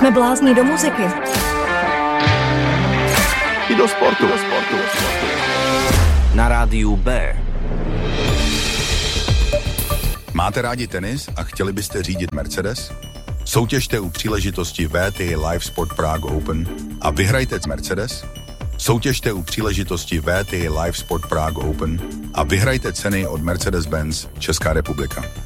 Jsme blázni do muziky. I do sportu. Na rádiu B. Máte rádi tenis a chtěli byste řídit Mercedes? Soutěžte u příležitosti VTI Live Sport Prague Open a vyhrajte Mercedes? Soutěžte u příležitosti VTI Live Sport Prague Open a vyhrajte ceny od Mercedes-Benz Česká republika.